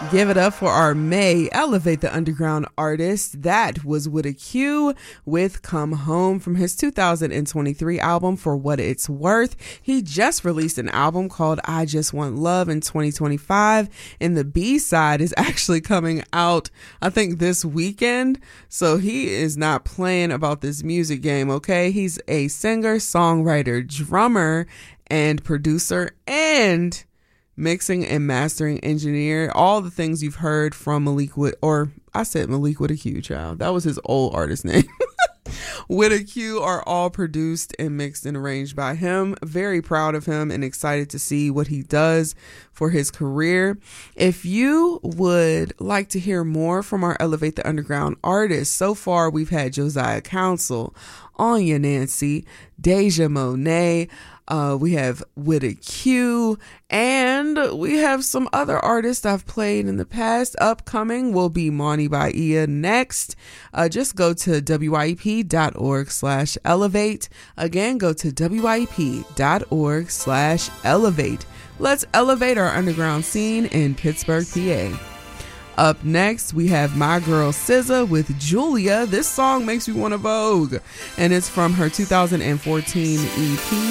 Give it up for our May Elevate the Underground artist. That was With a Q with Come Home from his 2023 album For What It's Worth. He just released an album called I Just Want Love in 2025, and the B-side is actually coming out, I think, this weekend. So he is not playing about this music game, okay? He's a singer, songwriter, drummer, and producer, and mixing and mastering engineer, all the things you've heard from Malik with, or I said Malik with a Q, child. That was his old artist name. With a Q are all produced and mixed and arranged by him. Very proud of him and excited to see what he does for his career. If you would like to hear more from our Elevate the Underground artists, so far we've had Josiah Council, Anya Nancy, Deja Monet, we have With a Q, and we have some other artists I've played in the past. Upcoming will be Monty Bahia next. Just go to wyep.org/elevate. Again, go to wyep.org/elevate. Let's elevate our underground scene in Pittsburgh, PA. Up next, we have my girl SZA with Julia. This song makes me want to Vogue, and it's from her 2014 EP.